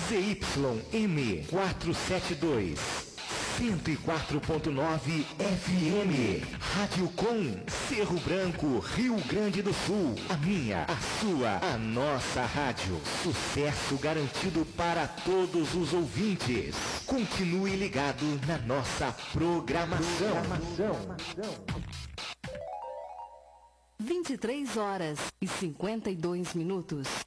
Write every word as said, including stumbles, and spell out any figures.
Z Y M quatrocentos e setenta e dois, cento e quatro ponto nove F M. Rádio Com, Cerro Branco, Rio Grande do Sul. A minha, a sua, a nossa rádio. Sucesso garantido para todos os ouvintes. Continue ligado na nossa programação. programação. vinte e três horas e cinquenta e dois minutos.